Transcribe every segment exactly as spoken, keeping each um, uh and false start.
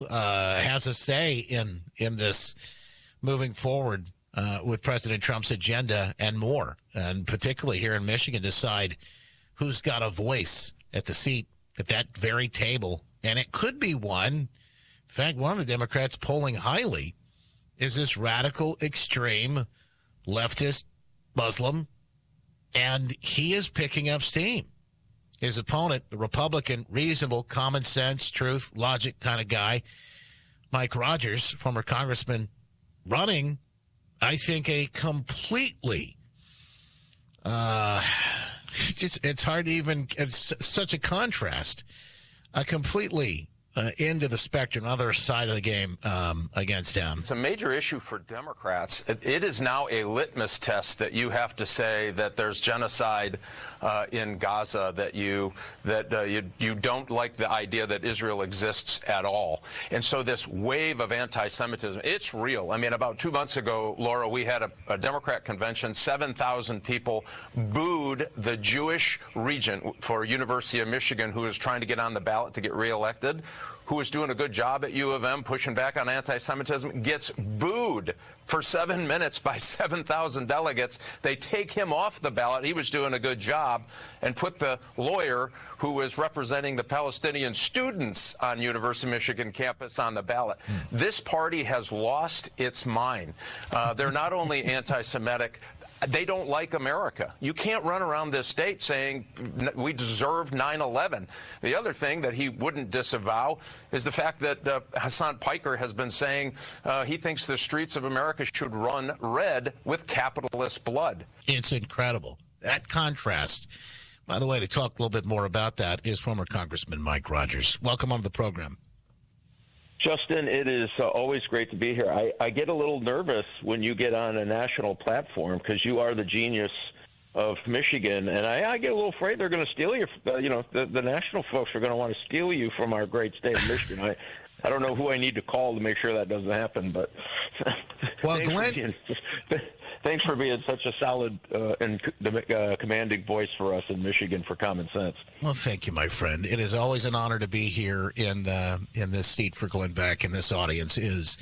uh, has a say in in this moving forward uh, with President Trump's agenda and more, and particularly here in Michigan, decide who's got a voice at the seat at that very table. And it could be one. In fact, one of the Democrats polling highly is this radical, extreme, leftist Muslim, and he is picking up steam. His opponent, the Republican, reasonable, common sense, truth, logic kind of guy, Mike Rogers, former congressman, running, I think, a completely, uh, just, it's hard to even, it's such a contrast, a completely uh, end of the spectrum, other side of the game um, against him. It's a major issue for Democrats. It, it is now a litmus test that you have to say that there's genocide uh, in Gaza, that you that uh, you you don't like the idea that Israel exists at all. And so this wave of anti-Semitism, it's real. I mean, about two months ago, Laura, we had a, a Democrat convention. seven thousand people booed the Jewish regent for University of Michigan, who is trying to get on the ballot to get reelected, who is doing a good job at U of M pushing back on anti-Semitism, gets booed for seven minutes by seven thousand delegates. They take him off the ballot. He was doing a good job, and put the lawyer who was representing the Palestinian students on University of Michigan campus on the ballot. Mm. This party has lost its mind. Uh, they're not only anti-Semitic, they don't like America. You can't run around this state saying we deserve nine eleven. The other thing that he wouldn't disavow is the fact that uh, Hassan Piker has been saying uh, he thinks the streets of America should run red with capitalist blood. It's incredible. That contrast. By the way, to talk a little bit more about that is former Congressman Mike Rogers. Welcome on the program. Justin, it is uh, always great to be here. I, I get a little nervous when you get on a national platform because you are the genius of Michigan, and I, I get a little afraid they're going to steal you. Uh, you know, the, the national folks are going to want to steal you from our great state of Michigan. I, I don't know who I need to call to make sure that doesn't happen, but well, thanks, Glenn, for being, thanks for being such a solid uh, and uh, commanding voice for us in Michigan for common sense. Well, thank you, my friend. It is always an honor to be here in uh, in this seat for Glenn Beck, and this audience is.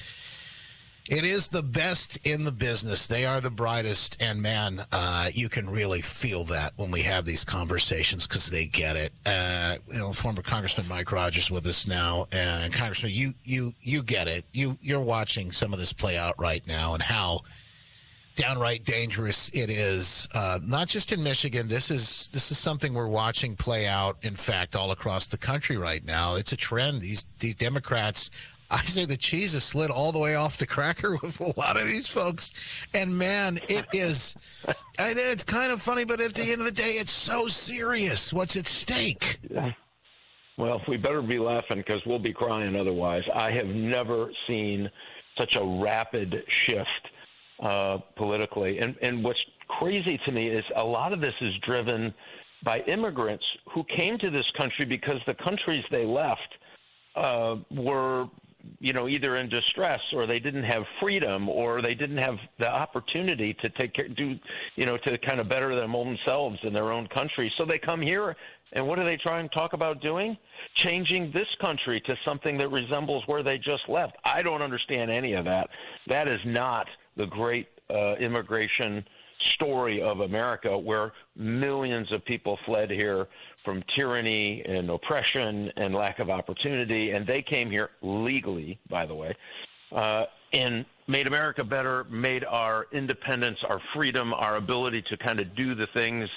It is the best in the business. They are the brightest, and man, uh, you can really feel that when we have these conversations because they get it. Uh, you know, former Congressman Mike Rogers with us now, and Congressman, you you you get it. You you're watching some of this play out right now, and how downright dangerous it is. Uh, not just in Michigan. This is this is something we're watching play out. In fact, all across the country right now. It's a trend. These these Democrats. I say the cheese is slid all the way off the cracker with a lot of these folks. And, man, it is – it's kind of funny, but at the end of the day, it's so serious. What's at stake? Yeah. Well, we better be laughing because we'll be crying otherwise. I have never seen such a rapid shift uh, politically. And, and what's crazy to me is a lot of this is driven by immigrants who came to this country because the countries they left uh, were – you know, either in distress or they didn't have freedom or they didn't have the opportunity to take care, do, you know, to kind of better themselves in their own country. So they come here, and what do they try and talk about doing? Changing this country to something that resembles where they just left. I don't understand any of that. That is not the great uh, immigration story of America, where millions of people fled here from tyranny and oppression and lack of opportunity, and they came here legally, by the way, uh, and made America better, made our independence, our freedom, our ability to kind of do the things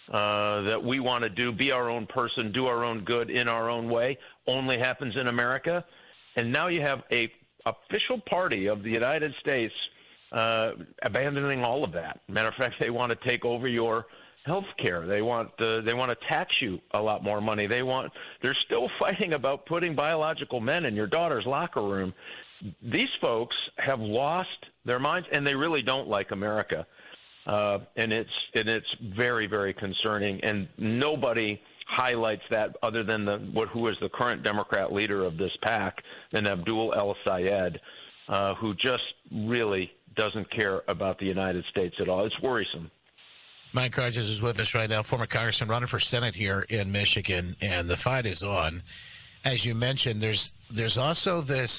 uh, that we want to do, be our own person, do our own good in our own way, only happens in America. And now you have a official party of the United States uh, abandoning all of that. Matter of fact, they want to take over your health care. They want uh, they want to tax you a lot more money. They want they're still fighting about putting biological men in your daughter's locker room. These folks have lost their minds, and they really don't like America. Uh, and it's and it's very, very concerning. And nobody highlights that other than the what who is the current Democrat leader of this pack, than Abdul El-Sayed, uh, who just really doesn't care about the United States at all. It's worrisome. Mike Rogers is with us right now, former congressman running for Senate here in Michigan, and the fight is on. As you mentioned, there's there's also this